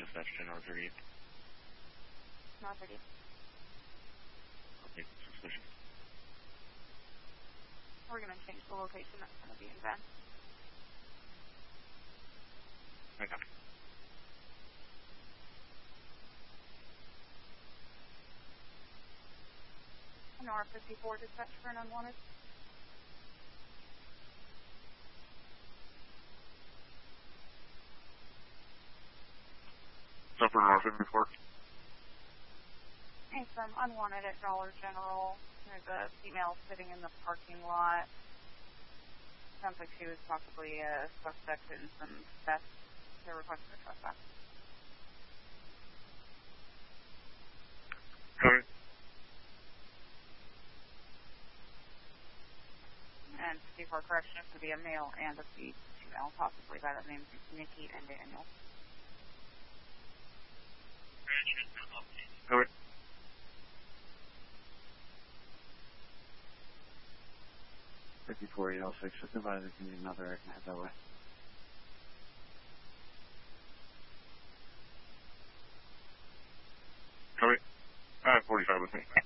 dispatch to North 30th. North 30th. Okay, suspicious. We're going to change the location. That's going to be in Van. I got it. Nora 54 dispatch for an unwanted. So for Nora 54? Hey, some unwanted at Dollar General. There's a female sitting in the parking lot. Sounds like she was possibly a suspect in some theft. They're requesting a trespass. Okay. And 54 correction to be a male and a female, possibly by the names Nikki and Daniel. Okay. $54,806. Just advise if you need another, I can head that way. Okay. I have 45 with me.